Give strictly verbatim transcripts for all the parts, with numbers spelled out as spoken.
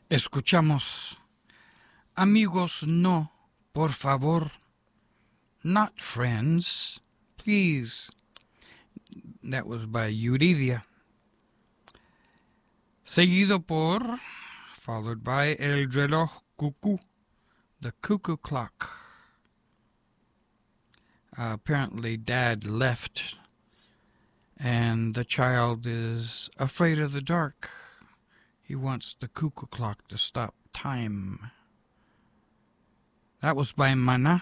Escuchamos Amigos no, por favor. Not friends, please. That was by Yuridia. Seguido por, followed by El reloj cucú, the cuckoo clock. Uh, apparently Dad left and the child is afraid of the dark. He wants the cuckoo clock to stop time. That was by Maná.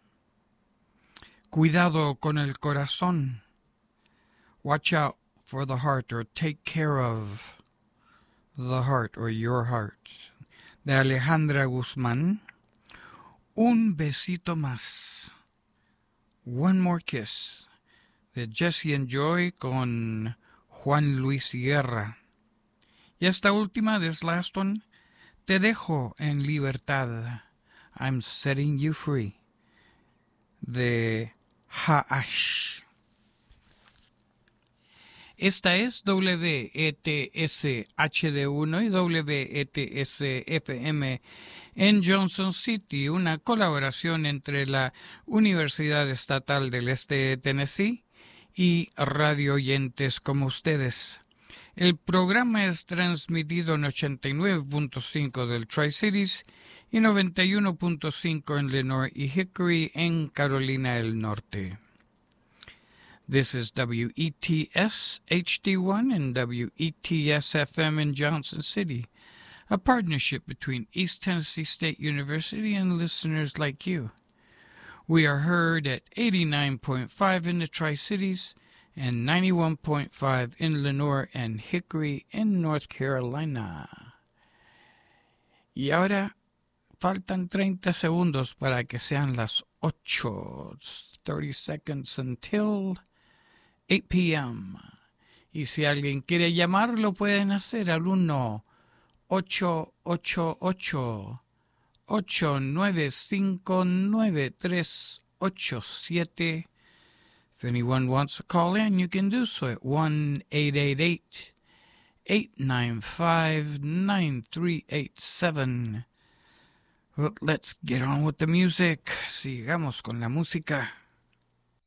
Cuidado con el corazón. Watch out for the heart, or take care of the heart, or your heart. De Alejandra Guzmán. Un besito más. One more kiss. De Jesse and Joy con Juan Luis Guerra. Y esta última, this last one, Te dejo en libertad. I'm setting you free. De Haash. Esta es W E T S H D uno y W E T S F M en Johnson City, una colaboración entre la Universidad Estatal del Este de Tennessee y radio oyentes como ustedes. El programa es transmitido en ochenta y nueve punto cinco del Tri-Cities y noventa y uno punto cinco en Lenoir y Hickory en Carolina del Norte. This is W E T S H D one and W E T S F M in Johnson City, a partnership between East Tennessee State University and listeners like you. We are heard at eighty-nine point five in the Tri-Cities and ninety-one point five in Lenoir and Hickory in North Carolina. Y ahora faltan treinta segundos para que sean las ocho. thirty seconds until eight p m Y si alguien quiere llamar, lo pueden hacer al uno ocho ocho ocho ocho nueve cinco nueve tres ocho siete. If anyone wants to call in, you can do so at one eight eight eight eight nine five nine three eight seven. Well, let's get on with the music. Sigamos con la música.